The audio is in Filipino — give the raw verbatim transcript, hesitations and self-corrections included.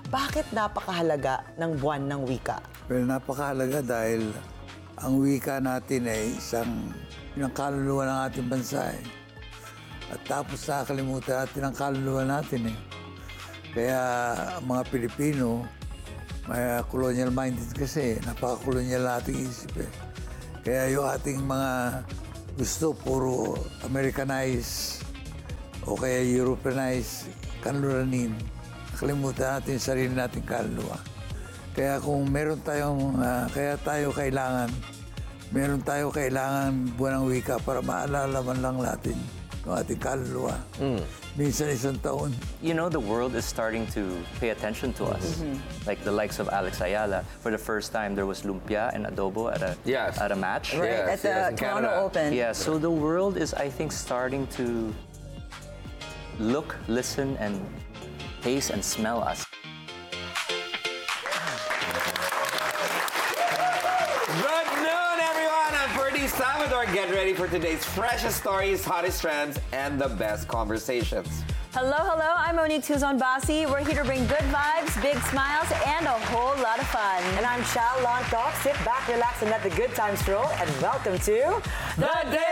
Bakit napakahalaga ng buwan ng wika? Well, napakahalaga dahil ang wika natin ay isang pinangkaluluwa ng ating bansa eh. At tapos nakakalimutan natin ang kaluluwa natin eh. Kaya ang mga Pilipino, may colonial minded kasi, napaka-colonial nating isip eh. Kaya yung ating mga gusto puro Americanized o kaya Europeanized, kanluranin. Nakalimutan natin yung sarili nating kaluluwa. Kaya kung meron tayong, uh, kaya tayo kailangan, meron tayo kailangan buwan ng wika para maalala man lang natin yung ating kaluluwa. Mm. Minsan isang taon. You know, the world is starting to pay attention to us. Mm-hmm. Like the likes of Alex Ayala. For the first time, there was lumpia and adobo at a, yes. at a match. Right, yes, at the yes, Toronto Open. Yeah, so the world is, I think, starting to look, listen, and taste and smell us. Good noon, everyone! I'm Ferdy Salvador. Get ready for today's freshest stories, hottest trends, and the best conversations. Hello, hello. I'm Monique Tuzon Bassi. We're here to bring good vibes, big smiles, and a whole lot of fun. And I'm Shal Lontok. Sit back, relax, and let the good times roll. And welcome to The Day